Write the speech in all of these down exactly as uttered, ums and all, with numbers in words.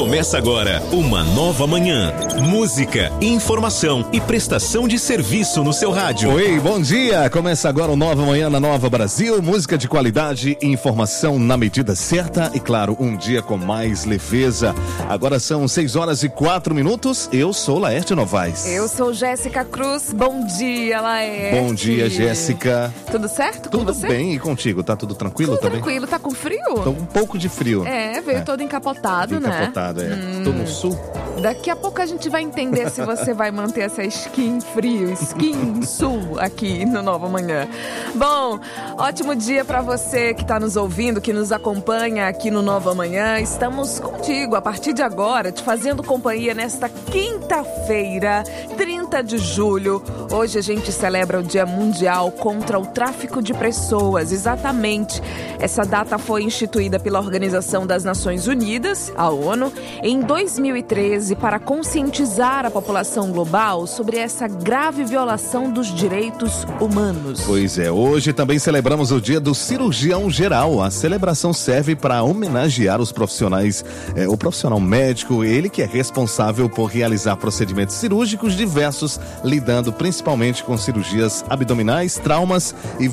Começa agora uma nova manhã. Música, informação e prestação de serviço no seu rádio. Oi, bom dia. Começa agora o Nova Manhã na Nova Brasil. Música de qualidade e informação na medida certa. E claro, um dia com mais leveza. Agora são seis horas e quatro minutos. Eu sou Laerte Novaes. Eu sou Jéssica Cruz. Bom dia, Laerte. Bom dia, Jéssica. Tudo certo com Tudo você? bem. E contigo? Tá tudo tranquilo Tudo também? tranquilo. Tá com frio? Tô um pouco de frio. É, veio É. todo encapotado, né? Encapotado, é. Hum. Tô no sul. Daqui a pouco a gente vai entender se você vai manter essa skin frio, skin sul aqui no Nova Manhã. Bom, ótimo dia pra você que tá nos ouvindo, que nos acompanha aqui no Nova Manhã. Estamos contigo a partir de agora, te fazendo companhia nesta quinta-feira, trinta de julho. Hoje a gente celebra o Dia Mundial contra o Tráfico de Pessoas. Exatamente. Essa data foi instituída pela Organização das Nações Unidas, a ONU, em dois mil e treze para conscientizar a população global sobre essa grave violação dos direitos humanos. Pois é, hoje também celebramos o Dia do Cirurgião Geral. A celebração serve para homenagear os profissionais, é, o profissional médico, ele que é responsável por realizar procedimentos cirúrgicos diversos, lidando principalmente com cirurgias abdominais, traumas e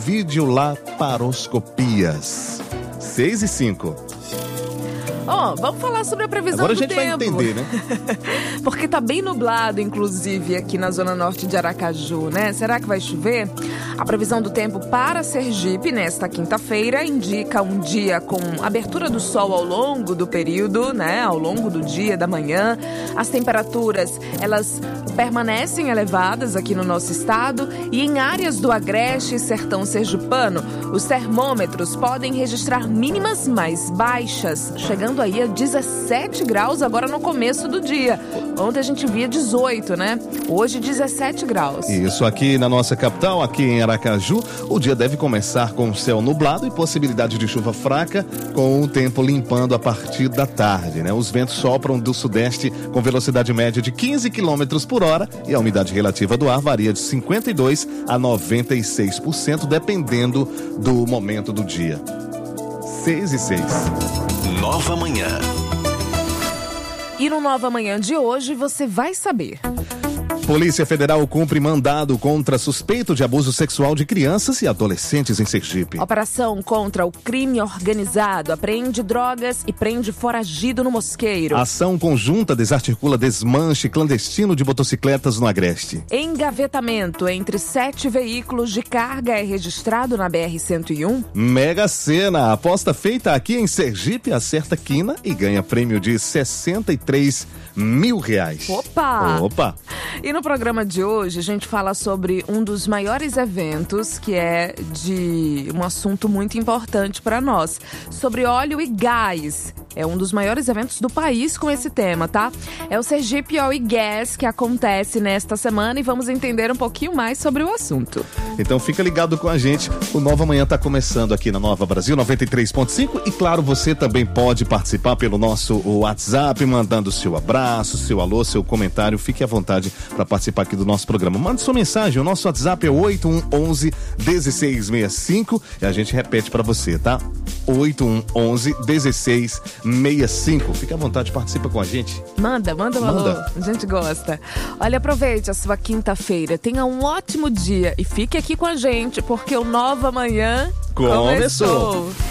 videolaparoscopias. seis e cinco. Ó, oh, vamos falar sobre a previsão Agora do tempo. Agora a gente vai entender, né? Porque tá bem nublado, inclusive, aqui na zona norte de Aracaju, né? Será que vai chover? A previsão do tempo para Sergipe, nesta quinta-feira, indica um dia com abertura do sol ao longo do período, né? Ao longo do dia, da manhã. As temperaturas, elas permanecem elevadas aqui no nosso estado e em áreas do Agreste e Sertão Sergipano, os termômetros podem registrar mínimas mais baixas, chegando aí a dezessete graus agora no começo do dia. Ontem a gente via dezoito, né? Hoje dezessete graus. Isso, aqui na nossa capital, aqui em Aracaju, o dia deve começar com céu nublado e possibilidade de chuva fraca, com o tempo limpando a partir da tarde, né? Os ventos sopram do sudeste com velocidade média de quinze quilômetros por hora e a umidade relativa do ar varia de cinquenta e dois por cento a noventa e seis por cento, dependendo do momento do dia. seis e seis. Nova Manhã. E no Nova Manhã de hoje você vai saber. Polícia Federal cumpre mandado contra suspeito de abuso sexual de crianças e adolescentes em Sergipe. Operação contra o crime organizado apreende drogas e prende foragido no Mosqueiro. Ação conjunta desarticula desmanche clandestino de motocicletas no Agreste. Engavetamento entre sete veículos de carga é registrado na B R cento e um. Mega Sena, aposta feita aqui em Sergipe, acerta quina e ganha prêmio de sessenta e três mil reais. Opa! Opa! E no programa de hoje a gente fala sobre um dos maiores eventos, que é de um assunto muito importante para nós, sobre óleo e gás. É um dos maiores eventos do país com esse tema, tá? É o Sergipe Oil e Gas que acontece nesta semana e vamos entender um pouquinho mais sobre o assunto. Então fica ligado com a gente, o Nova Manhã tá começando aqui na Nova Brasil noventa e três ponto cinco e claro, você também pode participar pelo nosso WhatsApp, mandando seu abraço, seu alô, seu comentário, fique à vontade para participar aqui do nosso programa. Mande sua mensagem, o nosso WhatsApp é oito um um um, um seis seis cinco e a gente repete para você, tá? oito um um um, um seis seis cinco. Fique à vontade, participa com a gente. Manda, manda um alô, a gente gosta. Olha, aproveite a sua quinta-feira, tenha um ótimo dia e fique aqui com a gente, porque o Nova Manhã começou. começou.